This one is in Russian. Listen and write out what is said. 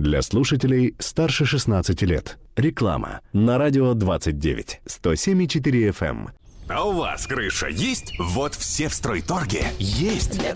Для слушателей старше 16 лет. Реклама на радио 29, 107,4 FM. А у вас крыша есть? Вот все в Стройторге есть.